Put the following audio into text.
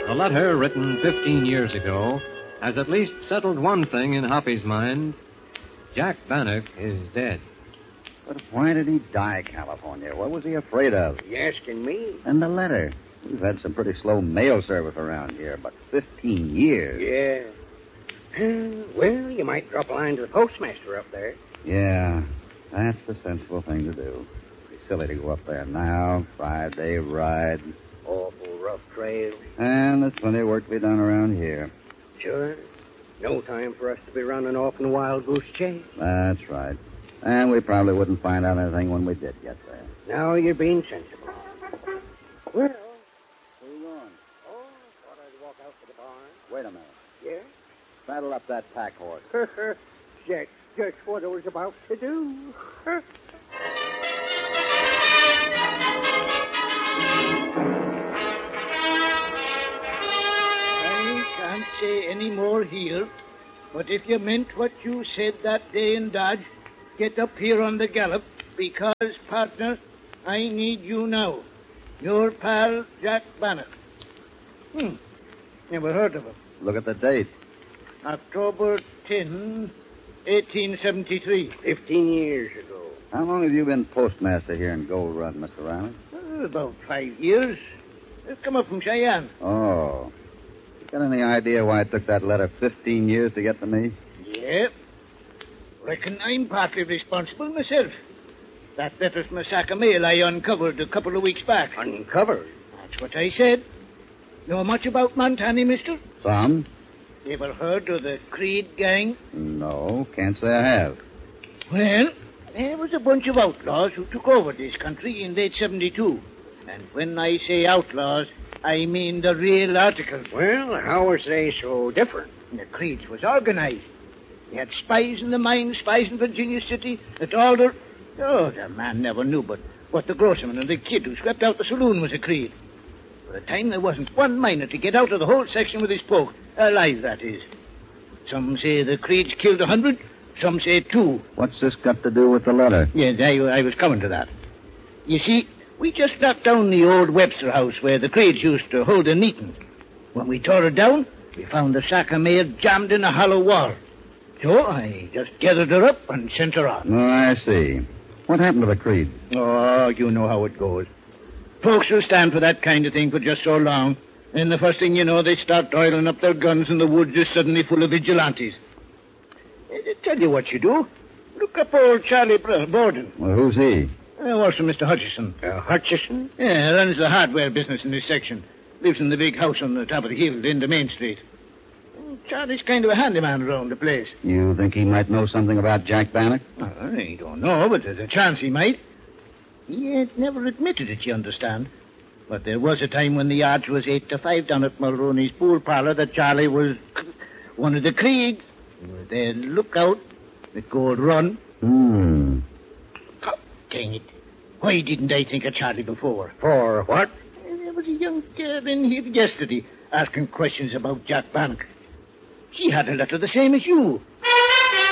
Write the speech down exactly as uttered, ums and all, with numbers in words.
The letter, written fifteen years ago, has at least settled one thing in Hoppy's mind. Jack Bannock is dead. But why did he die, California? What was he afraid of? You asking me? And the letter. We've had some pretty slow mail service around here, but fifteen years. Yeah. Uh, well, you might drop a line to the postmaster up there. Yeah, that's the sensible thing to do. Pretty silly to go up there now. Five-day ride. Awful rough trail. And there's plenty of work to be done around here. Sure. No time for us to be running off in a wild goose chase. That's right. And we probably wouldn't find out anything when we did get there. Now you're being sensible. Well, where are you going? Oh, thought I'd walk out to the barn. Wait a minute. Yeah? Saddle up that pack horse. That's just what I was about to do. I can't say any more here, but if you meant what you said that day in Dodge, get up here on the gallop, because, partner, I need you now. Your pal, Jack Bannock. Hmm. Never heard of him. Look at the date. October tenth, eighteen seventy-three. Fifteen years ago. How long have you been postmaster here in Gold Run, Mister Riley? Uh, about five years. I've come up from Cheyenne. Oh. You got any idea why it took that letter fifteen years to get to me? Yep. Reckon I'm partly responsible myself. That letter's from a sack of mail I uncovered a couple of weeks back. Uncovered? That's what I said. Know much about Montana, mister? Some. Ever heard of the Creed gang? No, can't say I have. Well, there was a bunch of outlaws who took over this country in late seventy-two. And when I say outlaws, I mean the real articles. Well, how was they so different? The Creeds was organized. They had spies in the mines, spies in Virginia City, at Alder. Oh, the man never knew but what the grocerman and the kid who swept out the saloon was a Creed. For a time, there wasn't one miner to get out of the whole section with his poke. Alive, that is. Some say the Creeds killed a hundred, some say two. What's this got to do with the letter? Yes, I, I was coming to that. You see, we just knocked down the old Webster house where the Creeds used to hold their meetings. When we tore it down, we found the sack of mail jammed in a hollow wall. So I just gathered her up and sent her on. Oh, I see. What happened to the Creed? Oh, you know how it goes. Folks will stand for that kind of thing for just so long. Then the first thing you know, they start oiling up their guns and the woods is suddenly full of vigilantes. I tell you what you do. Look up old Charlie Borden. Well, who's he? Uh, works for Mister Hutchison. Uh, Hutchison? Yeah, runs the hardware business in this section. Lives in the big house on the top of the hill, into Main Street. Charlie's kind of a handyman around the place. You think he might know something about Jack Bannock? Well, I don't know, but there's a chance he might. He ain't never admitted it, you understand. But there was a time when the odds was eight to five down at Mulrooney's pool parlor that Charlie was one of the Creeds. He was their lookout at Gold Run. Hmm. Oh, dang it. Why didn't I think of Charlie before? For what? There was a young girl in here yesterday asking questions about Jack Bannock. She had a letter the same as you.